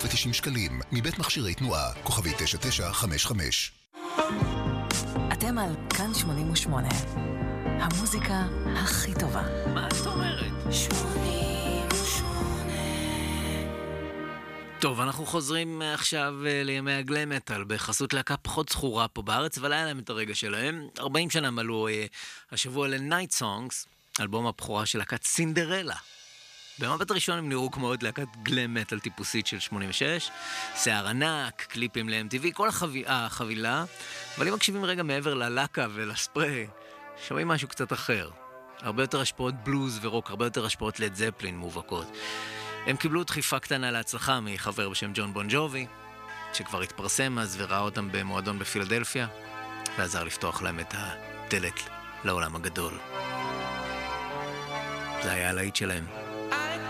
990 שקלים, מבית מכשירי תנועה, כוכבי 9955. אתם על כאן 88, המוזיקה הכי טובה. מה את אומרת? 88. טוב, אנחנו חוזרים עכשיו לימי הגלם מטל, בחסות להקה פחות זכורה פה בארץ, אבל היה להם את הרגע שלהם. 40 שנה מלאו השבוע ל-Night Songs, אלבום הבכורה של להקת סינדרלה. במבט הראשון הם נראו כמו עוד להקת גלם מטל טיפוסית של 86, שיער ענק, קליפים ל-MTV, כל החבילה, אבל אם מקשיבים רגע מעבר ללקה ולספרי, שומעים משהו קצת אחר. הרבה יותר השפעות בלוז ורוק, הרבה יותר השפעות לד זפלין מובהקות. הם קיבלו דחיפה קטנה להצלחה מחבר בשם ג'ון בון ג'ובי, שכבר התפרסם אז וראה אותם במועדון בפילדלפיה, ועזר לפתוח להם את הדלת לעולם הגדול. זה היה הלהיט שלהם.